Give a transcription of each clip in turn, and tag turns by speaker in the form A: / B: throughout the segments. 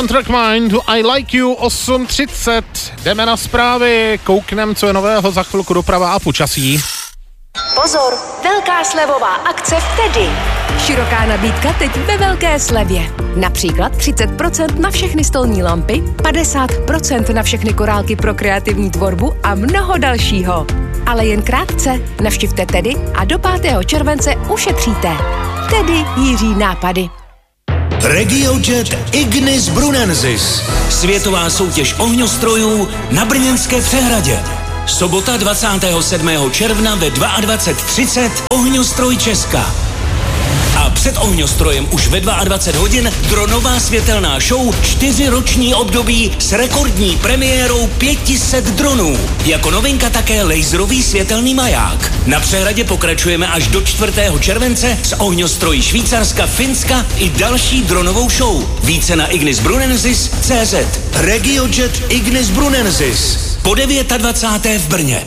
A: One Track Mind, I Like You 8:30. Jdeme na zprávy, kouknem, co je nového, za chvilku doprava a počasí.
B: Pozor, velká slevová akce v Tedy. Široká nabídka teď ve velké slevě. Například 30% na všechny stolní lampy, 50% na všechny korálky pro kreativní tvorbu a mnoho dalšího. Ale jen krátce, navštivte Tedy a do 5. července ušetříte. Tedy Jiří nápady.
C: RegioJet Ignis Brunensis. Světová soutěž ohňostrojů na Brněnské přehradě. Sobota 27. června ve 22:30 ohňostroj Česka. A před ohňostrojem už ve 22 hodin dronová světelná show 4roční období s rekordní premiérou 500 dronů. Jako novinka také laserový světelný maják. Na přehradě pokračujeme až do 4. července s ohňostroji Švýcarska, Finska i další dronovou show. Více na ignisbrunensis.cz. RegioJet Ignis Brunensis. Po 29. v Brně.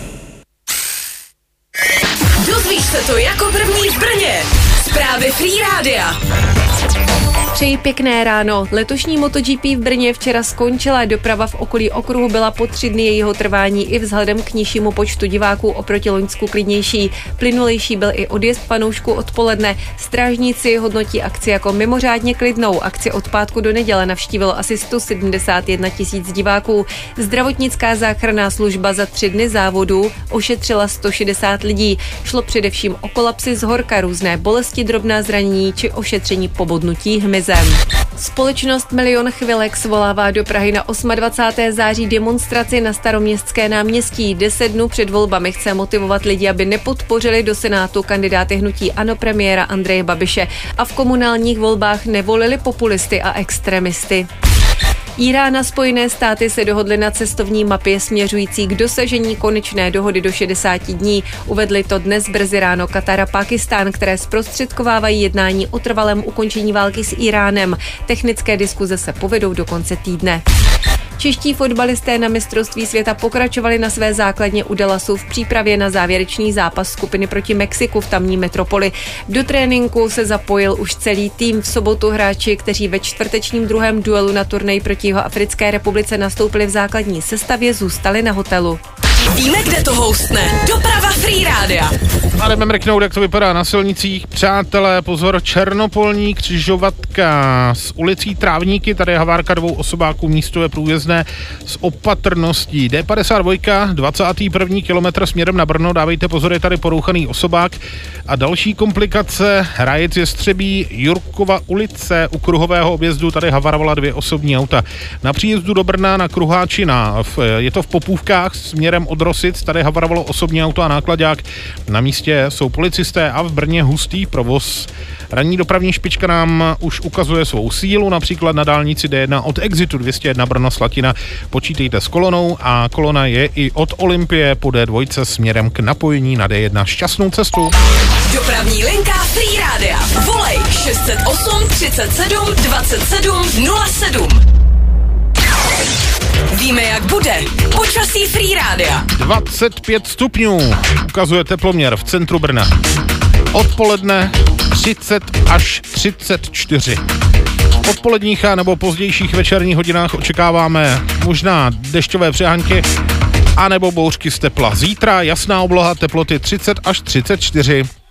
D: Dozvíš se to jako první v Brně. Zprávy Free Rádia.
E: Přeji pěkné ráno. Letošní MotoGP v Brně včera skončila. Doprava v okolí okruhu byla po 3 dny jejího trvání i vzhledem k nižšímu počtu diváků oproti loňsku klidnější. Plynulejší byl i odjezd fanoušků odpoledne. Strážníci hodnotí akci jako mimořádně klidnou. Akci od pátku do neděle navštívilo asi 171 000 diváků. Zdravotnická záchranná služba za 3 dny závodu ošetřila 160 lidí. Šlo především o kolapsy z horka, různé bolesti, drobná zranění či ošetření pobodnutí hmyzem. Společnost Milion chvilek svolává do Prahy na 28. září demonstraci na Staroměstské náměstí. 10 dnů před volbami chce motivovat lidi, aby nepodpořili do Senátu kandidáty hnutí ANO premiéra Andreje Babiše a v komunálních volbách nevolili populisty a extremisty. Írán a Spojené státy se dohodly na cestovní mapě směřující k dosažení konečné dohody do 60 dní. Uvedli to dnes brzy ráno Katar a Pákistán, které zprostředkovávají jednání o trvalém ukončení války s Íránem. Technické diskuze se povedou do konce týdne. Čeští fotbalisté na mistrovství světa pokračovali na své základně u Dallasu v přípravě na závěrečný zápas skupiny proti Mexiku v tamní metropoli. Do tréninku se zapojil už celý tým. V sobotu hráči, kteří ve čtvrtečním druhém duelu na turnaji proti Jihoafrické republice nastoupili v základní sestavě, zůstali na hotelu.
D: Víme, kde to houstne. Doprava Free Rádia.
A: A jdeme mrknout, jak to vypadá na silnicích. Přátelé, pozor, Černopolní křižovatka s ulicí Trávníky, tady je havárka 2 osobáků, místo je průjezdné s opatrností. D52, 21. kilometr směrem na Brno, dávejte pozor, je tady porouchaný osobák. A další komplikace, Rajec Jestřebí, Jurkova ulice u kruhového objezdu, tady havarovala 2 osobní auta. Na příjezdu do Brna na Kruháči, je to v Popůvkách směrem od Rosic, tady havarovalo osobní auto a náklaďák. Na místě jsou policisté a v Brně hustý provoz. Ranní dopravní špička nám už ukazuje svou sílu, například na dálnici D1 od exitu 201 Brno Slatina. Počítejte s kolonou a kolona je i od Olympie po D2 směrem k napojení na D1. Šťastnou cestu.
D: Dopravní linka Free Rádia. Volej 608 37 27 07. Víme, jak bude. Počasí Free Rádia.
A: 25 stupňů ukazuje teploměr v centru Brna. Odpoledne 30 až 34. V odpoledních a nebo pozdějších večerních hodinách očekáváme možná dešťové přehánky a nebo bouřky z tepla. Zítra jasná obloha, teploty 30 až 34.